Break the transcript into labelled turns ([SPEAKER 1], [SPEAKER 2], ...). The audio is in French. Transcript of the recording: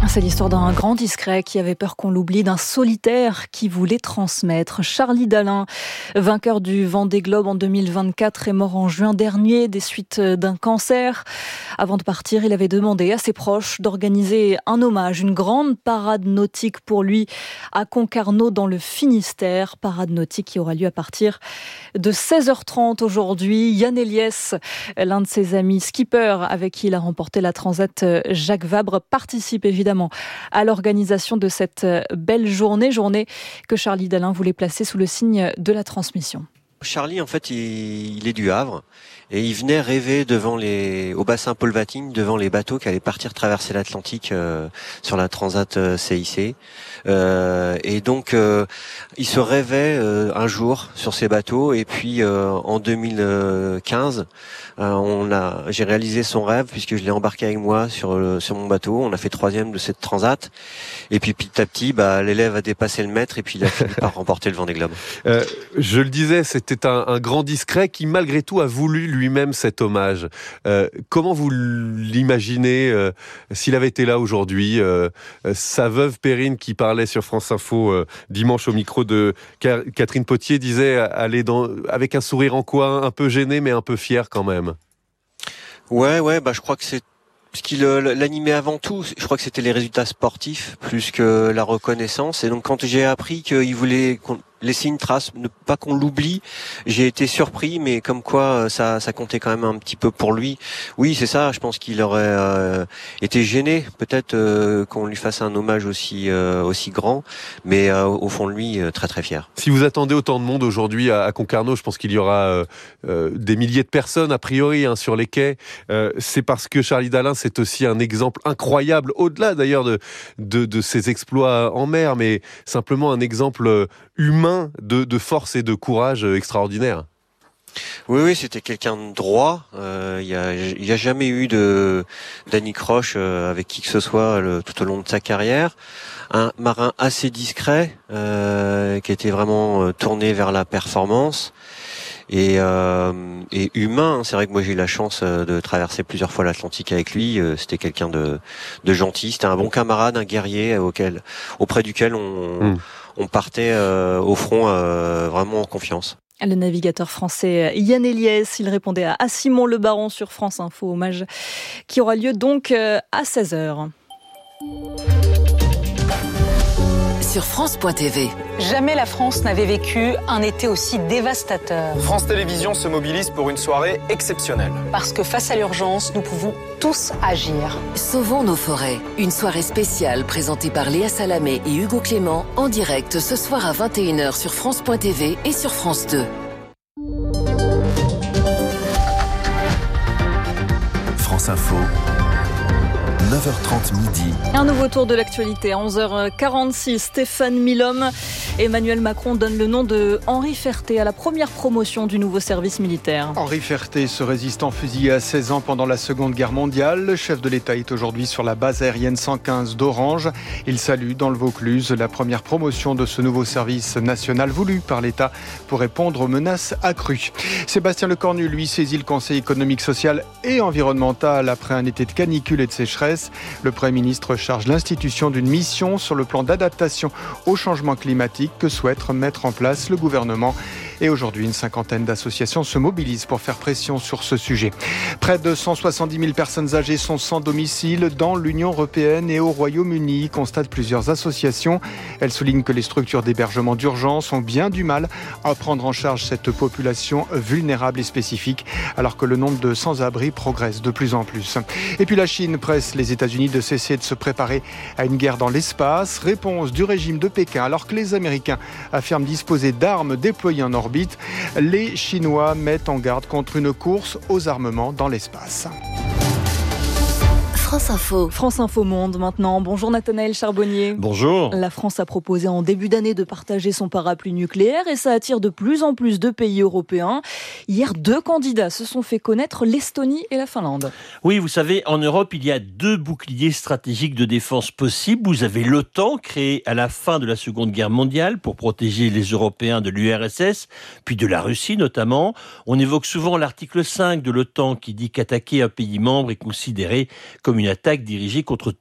[SPEAKER 1] C'est l'histoire d'un grand discret qui avait peur qu'on l'oublie, d'un solitaire qui voulait transmettre. Charlie Dalin, vainqueur du Vendée Globe en 2024, est mort en juin dernier des suites d'un cancer. Avant de partir, il avait demandé à ses proches d'organiser un hommage, une grande parade nautique pour lui à Concarneau dans le Finistère. Parade nautique qui aura lieu à partir de 16h30 aujourd'hui. Yann Eliès, l'un de ses amis skippers avec qui il a remporté la Transat Jacques Vabre, participe évidemment à l'organisation de cette belle journée que Charlie Dalin voulait placer sous le signe de la transmission.
[SPEAKER 2] Charlie, en fait, il est du Havre et il venait rêver au bassin Paul Vatine, devant les bateaux qui allaient partir traverser l'Atlantique sur la Transat CIC. Et donc, il se rêvait un jour sur ces bateaux. Et puis, en 2015, j'ai réalisé son rêve puisque je l'ai embarqué avec moi sur mon bateau. On a fait 3e de cette Transat. Et puis, petit à petit, l'élève a dépassé le maître et puis il a fini par remporter le Vendée Globe.
[SPEAKER 3] Je le disais, c'était un grand discret qui, malgré tout, a voulu lui-même cet hommage. Comment vous l'imaginez s'il avait été là aujourd'hui, sa veuve Perrine, qui parlait sur France Info dimanche au micro de Catherine Potier, disait aller avec un sourire en coin, un peu gêné mais un peu fier quand même.
[SPEAKER 2] Ouais, je crois que c'est ce qui l'animait avant tout. Je crois que c'était les résultats sportifs plus que la reconnaissance. Et donc quand j'ai appris qu'il voulait laisser une trace, ne pas qu'on l'oublie, j'ai été surpris, mais comme quoi ça comptait quand même un petit peu pour lui. Oui, c'est ça, je pense qu'il aurait été gêné, peut-être qu'on lui fasse un hommage aussi grand, mais au fond de lui, très très fier.
[SPEAKER 3] Si vous attendez autant de monde aujourd'hui à Concarneau, je pense qu'il y aura des milliers de personnes a priori sur les quais. C'est parce que Charlie Dalin, c'est aussi un exemple incroyable, au-delà d'ailleurs de ses exploits en mer, mais simplement un exemple humain de force et de courage extraordinaire.
[SPEAKER 2] Oui, c'était quelqu'un de droit. Il y a jamais eu d'anicroche avec qui que ce soit tout au long de sa carrière. Un marin assez discret qui était vraiment tourné vers la performance et humain. C'est vrai que moi j'ai eu la chance de traverser plusieurs fois l'Atlantique avec lui. C'était quelqu'un de gentil. C'était un bon camarade, un guerrier auprès duquel on partait au front vraiment en confiance.
[SPEAKER 1] Le navigateur français Yann Eliès, il répondait à Simon Le Baron sur France Info, hommage qui aura lieu donc à 16h.
[SPEAKER 4] Sur France.tv.
[SPEAKER 5] Jamais la France n'avait vécu un été aussi dévastateur.
[SPEAKER 6] France Télévisions se mobilise pour une soirée exceptionnelle.
[SPEAKER 5] Parce que face à l'urgence, nous pouvons tous agir.
[SPEAKER 4] Sauvons nos forêts. Une soirée spéciale présentée par Léa Salamé et Hugo Clément en direct ce soir à 21h sur France.tv et sur France 2.
[SPEAKER 7] France Info. 9h30 midi.
[SPEAKER 1] Un nouveau tour de l'actualité à 11h46. Stéphane Milhomme. Emmanuel Macron donne le nom de Henri Ferté à la première promotion du nouveau service militaire.
[SPEAKER 8] Henri Ferté, ce résistant fusillé à 16 ans pendant la Seconde Guerre mondiale. Le chef de l'État est aujourd'hui sur la base aérienne 115 d'Orange. Il salue dans le Vaucluse la première promotion de ce nouveau service national voulu par l'État pour répondre aux menaces accrues. Sébastien Lecornu, lui, saisit le Conseil économique, social et environnemental après un été de canicule et de sécheresse. Le Premier ministre charge l'institution d'une mission sur le plan d'adaptation au changement climatique que souhaite mettre en place le gouvernement. Et aujourd'hui, une cinquantaine d'associations se mobilisent pour faire pression sur ce sujet. Près de 170 000 personnes âgées sont sans domicile dans l'Union européenne et au Royaume-Uni, constatent plusieurs associations. Elles soulignent que les structures d'hébergement d'urgence ont bien du mal à prendre en charge cette population vulnérable et spécifique, alors que le nombre de sans-abri progresse de plus en plus. Et puis la Chine presse les États-Unis de cesser de se préparer à une guerre dans l'espace. Réponse du régime de Pékin, alors que les Américains affirment disposer d'armes déployées en orbite. Les Chinois mettent en garde contre une course aux armements dans l'espace.
[SPEAKER 4] France Info.
[SPEAKER 1] France Info Monde maintenant. Bonjour Nathanaël Charbonnier.
[SPEAKER 9] Bonjour.
[SPEAKER 1] La France a proposé en début d'année de partager son parapluie nucléaire et ça attire de plus en plus de pays européens. Hier, 2 candidats se sont fait connaître, l'Estonie et la Finlande.
[SPEAKER 9] Oui, vous savez, en Europe, il y a 2 boucliers stratégiques de défense possibles. Vous avez l'OTAN, créé à la fin de la Seconde Guerre mondiale pour protéger les Européens de l'URSS, puis de la Russie notamment. On évoque souvent l'article 5 de l'OTAN qui dit qu'attaquer un pays membre est considéré comme une attaque dirigée contre